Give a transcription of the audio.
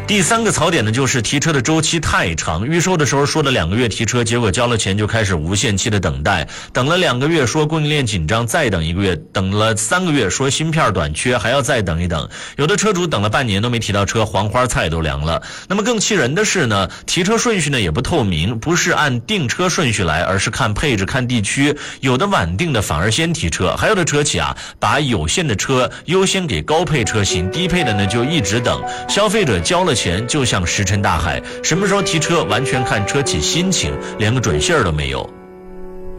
第3个槽点呢，就是提车的周期太长，预售的时候说了2个月提车，结果交了钱就开始无限期的等待，等了2个月说供应链紧张，再等1个月，等了3个月说芯片短缺，还要再等一等，有的车主等了半年都没提到车，黄花菜都凉了。那么更气人的是呢，提车顺序呢也不透明，不是按订车顺序来，而是看配置看地区，有的晚订的反而先提车，还有的车企啊把有限的车优先给高配车型，低配的呢就一直等，消费者交了钱就像石沉大海，什么时候提车完全看车企心情，连个准信儿都没有。